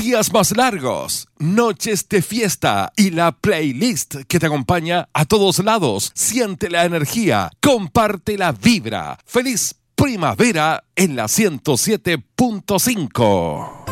días más largos, noches de fiesta y la playlist que te acompaña a todos lados. Siente la energía, comparte la vibra. ¡Feliz primavera en la 107.5!